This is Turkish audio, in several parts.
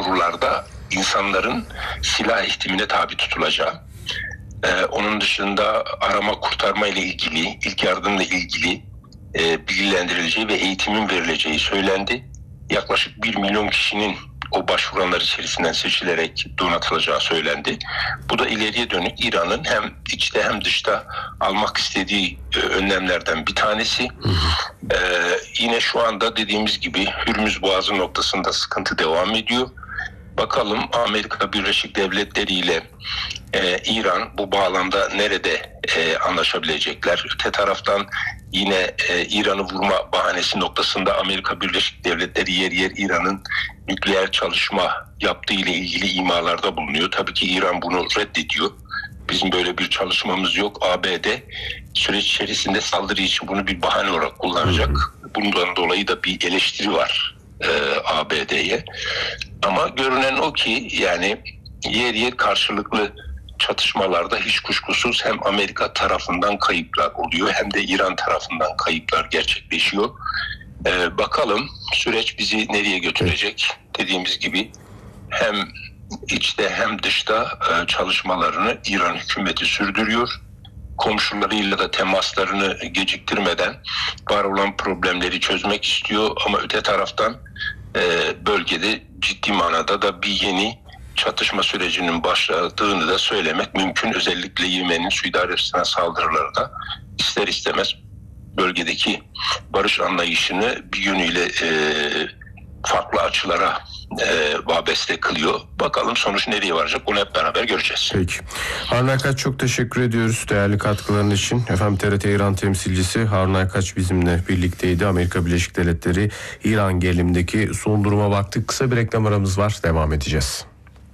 başvurularda insanların silah eğitimine tabi tutulacağı, onun dışında arama kurtarma ile ilgili, ilk yardımla ilgili bilgilendirileceği ve eğitimin verileceği söylendi. Yaklaşık 1 milyon kişinin o başvuranlar içerisinden seçilerek donatılacağı söylendi. Bu da ileriye dönük İran'ın hem içte hem dışta almak istediği önlemlerden bir tanesi. Yine şu anda dediğimiz gibi Hürmüz Boğazı noktasında sıkıntı devam ediyor. Bakalım Amerika Birleşik Devletleri ile İran bu bağlamda nerede anlaşabilecekler? Öte taraftan yine İran'ı vurma bahanesi noktasında Amerika Birleşik Devletleri yer yer İran'ın nükleer çalışma yaptığı ile ilgili imalarda bulunuyor. Tabii ki İran bunu reddediyor. Bizim böyle bir çalışmamız yok. ABD süreç içerisinde saldırı için bunu bir bahane olarak kullanacak. Bundan dolayı da bir eleştiri var ABD'ye. Ama görünen o ki yani yer yer karşılıklı çatışmalarda hiç kuşkusuz hem Amerika tarafından kayıplar oluyor hem de İran tarafından kayıplar gerçekleşiyor. Bakalım süreç bizi nereye götürecek? Dediğimiz gibi hem içte hem dışta çalışmalarını İran hükümeti sürdürüyor. Komşularıyla da temaslarını geciktirmeden var olan problemleri çözmek istiyor. Ama öte taraftan bölgede ciddi manada da bir yeni çatışma sürecinin başladığını da söylemek mümkün. Özellikle Yemen'in Suudi Arabistan'a saldırıları da ister istemez bölgedeki barış anlayışını bir yönüyle farklı açılara vabeste kılıyor. Bakalım sonuç nereye varacak, onu hep beraber göreceğiz. Peki. Harun Aykaç, çok teşekkür ediyoruz değerli katkıların için. Efendim, TRT İran temsilcisi Harun Aykaç bizimle birlikteydi. Amerika Birleşik Devletleri İran gerilimindeki son duruma baktık. Kısa bir reklam aramız var. Devam edeceğiz.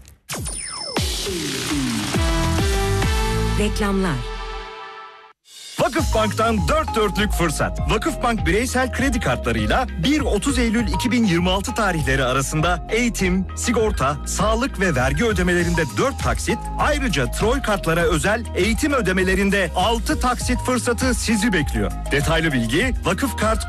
Reklamlar. Vakıfbank'tan 4 dörtlük fırsat. Vakıfbank bireysel kredi kartlarıyla 1-30 Eylül 2026 tarihleri arasında eğitim, sigorta, sağlık ve vergi ödemelerinde 4 taksit, ayrıca Troy kartlara özel eğitim ödemelerinde 6 taksit fırsatı sizi bekliyor. Detaylı bilgi